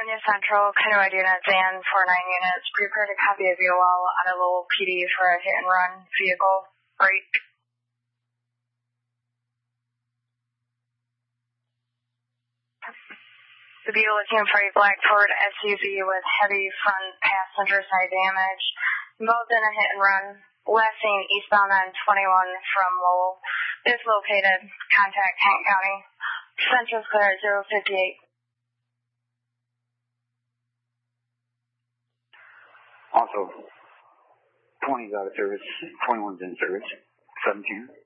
California Central, Canoa units and 49 units, prepared a copy of VOL on a Lowell PD for a hit and run vehicle. Break. The Beetle is for a black Ford SUV with heavy front passenger side damage, involved in a hit and run. Last seen eastbound on 21 from Lowell. Is located. Contact Kent County. Central clear at 058. Also, 20's out of service, 21's in service, 17.